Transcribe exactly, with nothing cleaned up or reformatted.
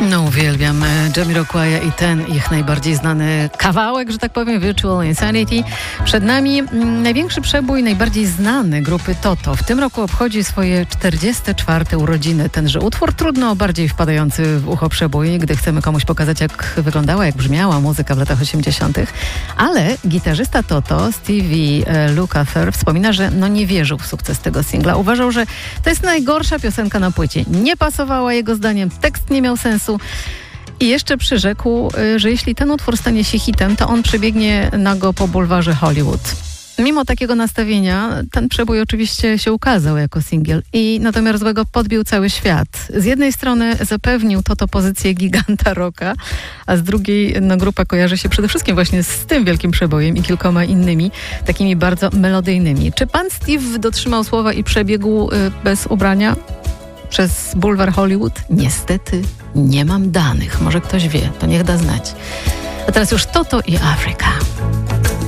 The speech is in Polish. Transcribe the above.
No uwielbiam Jamiroquai i ten ich najbardziej znany kawałek, że tak powiem, Virtual Insanity. Przed nami m, największy przebój najbardziej znany grupy Toto. W tym roku obchodzi swoje czterdzieste czwarte urodziny. Tenże utwór, trudno o bardziej wpadający w ucho przebój, gdy chcemy komuś pokazać, jak wyglądała, jak brzmiała muzyka w latach osiemdziesiątych. Ale gitarzysta Toto, Stevie e, Lukather, wspomina, że no nie wierzył w sukces tego singla. Uważał, że to jest najgorsza piosenka na płycie. Nie pasowała jego zdaniem, tekst nie miał sensu. I jeszcze przyrzekł, że jeśli ten utwór stanie się hitem, to on przebiegnie nago po bulwarze Hollywood. Mimo takiego nastawienia, ten przebój oczywiście się ukazał jako singiel i na domiar złego podbił cały świat. Z jednej strony zapewnił Toto pozycję giganta rocka, a z drugiej no, grupa kojarzy się przede wszystkim właśnie z tym wielkim przebojem i kilkoma innymi, takimi bardzo melodyjnymi. Czy pan Steve dotrzymał słowa i przebiegł y, bez ubrania przez bulwar Hollywood? Niestety nie mam danych. Może ktoś wie, to niech da znać. A teraz już Toto i Afryka.